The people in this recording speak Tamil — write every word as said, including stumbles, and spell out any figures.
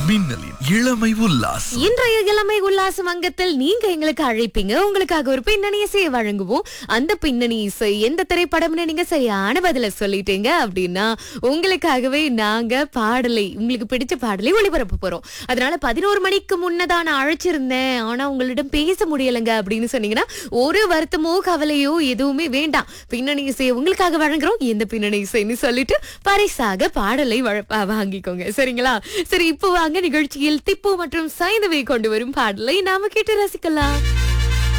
மின்னலின் இளமை உல்லாசம். இன்றைய இளமை உல்லாசம் அங்கத்தில் நீங்க எங்களுக்கு அழைப்பீங்க, உங்களுக்காக ஒரு பின்னணி இசையை வழங்குவோம். அந்த பின்னணி இசை எந்த திரைப்படம்னு நீங்க சரியான பதில சொல்லிட்டீங்க அப்படின்னா உங்களுக்காகவே நாங்க பாடலை, உங்களுக்கு பிடிச்ச பாடலை ஒளிபரப்ப போறோம். அதனால பதினோரு மணிக்கு முன்னதான் நான் அழைச்சிருந்தேன், ஆனா உங்களிடம் பேச முடியலைங்க அப்படின்னு சொன்னீங்கன்னா ஒரு வருத்தமோ கவலையோ எதுவுமே வேண்டாம். பின்னணி இசையை உங்களுக்காக வழங்குறோம். எந்த பின்னணி இசைன்னு சொல்லிட்டு பரிசாக பாடலை வழ- வாங்கிக்கோங்க, சரிங்களா? சரி, இப்போ வாங்க நிகழ்ச்சியில் திப்பு மற்றும் சைந்தவை கொண்டு வரும் பாடலை நாம கேட்டு ரசிக்கலாம்.